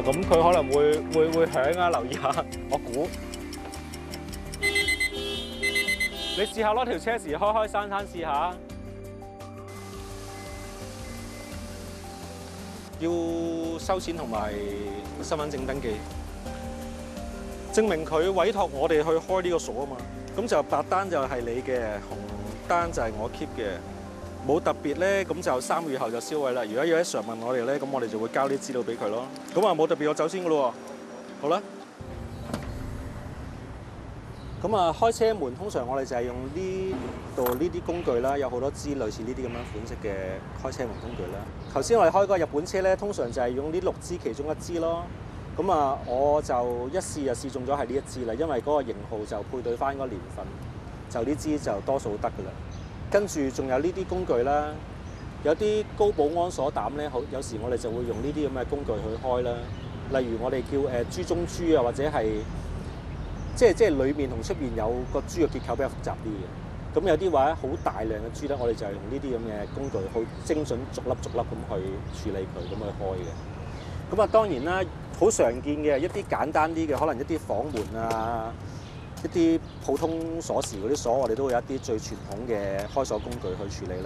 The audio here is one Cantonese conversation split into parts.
咁佢可能會響啊，留意下。我估你試下攞條車匙開閂試下。要收錢同埋身份證登記，證明佢委託我哋去開呢個鎖啊嘛。咁就白單就係你嘅，紅單就係我 keep 嘅。冇特別咧，咁就3個月後就銷毀啦。如果有啲常問我哋咧，咁我哋就會交啲資料俾佢咯。咁啊冇特別，我走先噶咯喎。好啦。咁啊，開車門通常我哋就係用呢啲工具啦，有好多支類似呢啲咁樣款式嘅開車門工具啦。頭先我哋開個日本車咧，通常就係用呢6支其中1支咯。咁啊，我就一試就試中咗係呢1支啦，因為嗰個型號就配對翻嗰年份，就呢支就多數得噶啦。跟住仲有呢啲工具啦，有啲高保安鎖膽咧，有時我哋就會用呢啲咁嘅工具去開啦。例如我哋叫珠中珠啊，或者係即係裏面同出面有個珠嘅結構比較複雜啲嘅。咁有啲話好大量嘅珠咧，我哋就係用呢啲咁嘅工具，好精準逐粒咁去處理佢，咁去開嘅。咁啊，當然啦，好常見嘅一啲簡單啲嘅，可能一啲房門啊，一啲普通鎖匙嗰啲鎖，我哋都會有一啲最傳統嘅開鎖工具去處理啦。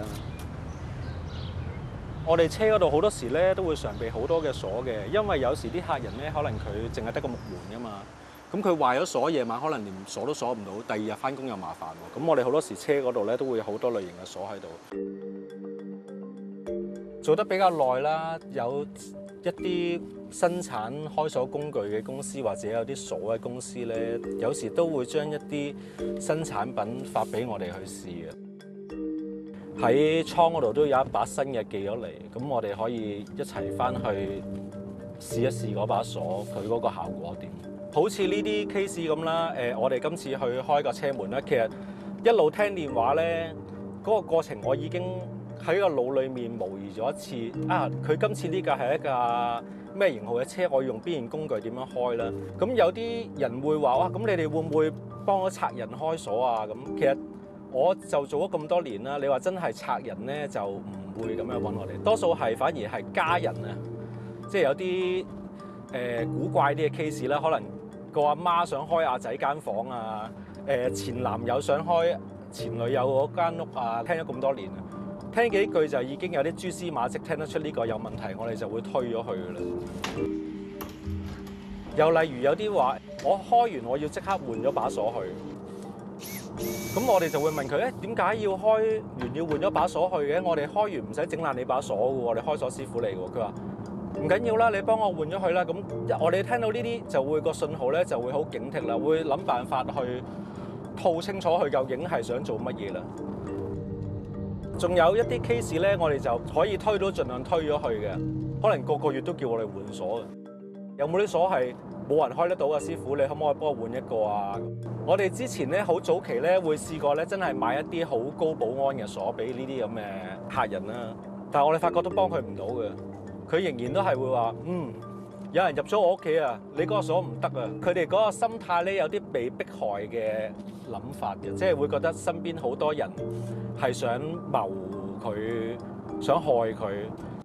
我哋車嗰度好多時咧都會常備好多嘅鎖嘅，因為有時啲客人咧可能佢淨係得個木門㗎嘛。咁佢壞咗鎖，夜晚可能連鎖都鎖唔到，第2日翻工又麻煩喎。咁我哋好多時車嗰度咧都會有好多類型嘅鎖喺度。做得比較耐啦，有一啲生產開鎖工具嘅公司或者有啲鎖嘅公司咧，有時都會將一啲新產品發俾我哋去試嘅。喺倉嗰度都有一把新嘅寄咗嚟，咁我哋可以一齊翻去試一試嗰把鎖，佢嗰個效果點。好似呢啲 case 咁啦，我哋今次去開個車門咧，其實一路聽電話咧，嗰個過程我已經喺個腦裡面模擬咗一次啊！佢今次呢架係一架咩型號嘅車，我用邊件工具點樣開啦？咁有啲人會話哇，咁你哋會唔會幫我賊人開鎖啊？咁其實我就做咗咁多年啦，你話真係賊人咧就唔會咁樣揾我哋，多數係反而係家人啊，即係有啲古怪啲嘅 case 啦，可能個阿媽想開阿仔間房啊，前男友想開前女友嗰間屋啊，聽咗咁多年啊，聽幾句就已經有啲蛛絲馬跡聽得出呢個有問題，我哋就會推咗佢噶啦。又例如有啲話，我開完我要即刻換咗把鎖去，咁我哋就會問佢，點解要開完要換咗把鎖去嘅？我哋開完唔使整爛你把鎖嘅喎，我哋開鎖師傅嚟嘅喎。佢話唔緊要啦，你幫我換咗佢啦。咁我哋聽到呢啲就會個信號咧就會好警惕啦，會諗辦法去套清楚佢究竟係想做乜嘢啦。仲有一啲 case 咧，我哋就可以推到盡量推咗去嘅，可能個月都叫我哋換鎖嘅。有冇啲鎖係冇人開得到嘅？師傅，你可唔可以幫我換一個啊？我哋之前咧好早期咧會試過咧，真係買一啲好高保安嘅鎖俾呢啲咁嘅客人啦，但係我哋發覺都幫佢唔到嘅。佢仍然都係會話，有人入咗我屋企啊，你嗰個鎖唔得啊！佢哋嗰個心態咧有啲被迫害嘅諗法嘅，即係會覺得身邊好多人係想謀佢，想害佢。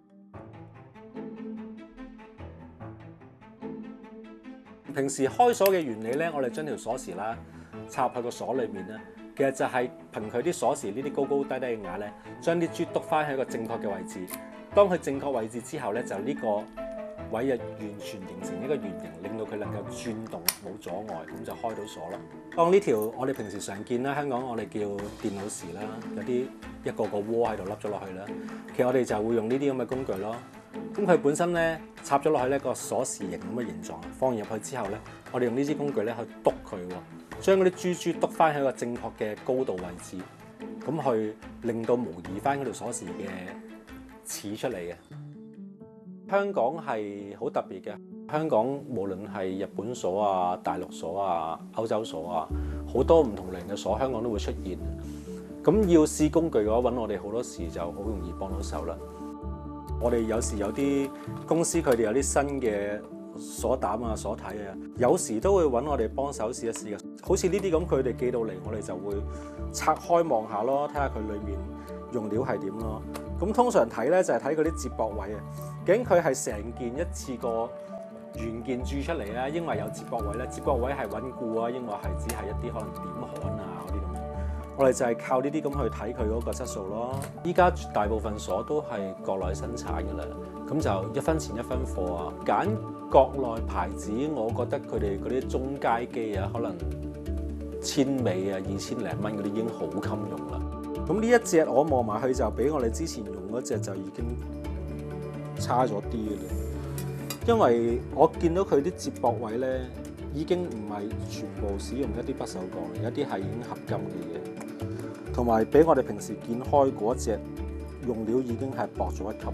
平時開鎖嘅原理咧，我哋將條鎖匙啦插入去個鎖裏面咧，其實就係憑佢啲鎖匙呢啲高高低低嘅牙咧，將啲珠篤翻喺個正確嘅位置。當佢正確位置之後咧，就呢個位就完全形成一個圓形，令到佢能夠轉動冇阻礙，咁就開到鎖啦。當呢條我哋平時常見啦，香港我哋叫電腦匙啦，有啲一個個窩喺度笠咗落去啦。其實我哋就會用呢啲咁嘅工具咯。咁佢本身咧插咗落去呢個鎖匙形咁嘅形狀，放入去之後咧，我哋用呢支工具咧去篤佢喎，將嗰啲珠篤翻喺個正確嘅高度位置，咁去令到模擬翻嗰條鎖匙嘅似出嚟嘅。香港係好特別嘅，香港無論係日本鎖啊、大陸鎖啊、歐洲鎖啊，好多唔同類型嘅鎖，香港都會出現。咁要試工具嘅話，揾我哋好多時就好容易幫到手啦。我哋有時有啲公司佢哋有啲新嘅鎖膽啊、鎖體啊，有時都會揾我哋幫手試一試嘅。好似呢啲咁，佢哋寄到嚟，我哋就會拆開望下咯，睇下佢裏面用料係點咯。咁通常睇咧就係睇佢啲接駁位啊，究竟佢係成件一次過原件鑄出嚟啊，因為有接駁位咧，接駁位係穩固啊，因為係只係一啲可能點焊啊嗰啲咁樣。我哋就係靠呢啲咁去睇佢嗰個質素咯。依家絕大部分鎖都係國內生產㗎啦，咁就一分錢一分貨啊。揀國內牌子，我覺得佢哋嗰啲中階機啊，可能1000尾啊、2000零蚊嗰啲已經好襟用啦。咁呢一隻我望埋去就比我哋之前用嗰隻就已經差咗啲嘅啦。因為我見到佢啲接駁位咧，已經唔係全部使用一啲不鏽鋼，有啲係已經合金嘅嘢，同埋比我哋平時見開嗰隻用料已經係薄咗一級。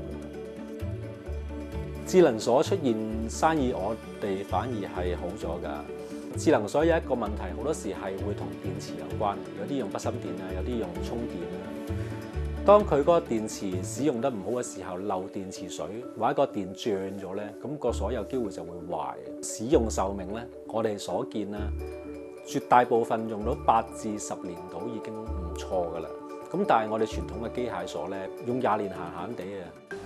智能鎖出現生意，我哋反而係好咗㗎。智能鎖有一個問題，好多時係會同電池有關，有啲用筆芯電啊，有啲用充電啊。當佢嗰個電池使用得唔好嘅時候，漏電池水或者個電脹咗咧，咁個鎖有機會就會壞。使用壽命咧，我哋所見啦，絕大部分用到8至10年到已經唔錯㗎啦。咁但係我哋傳統嘅機械鎖咧，用20年閒閒地啊。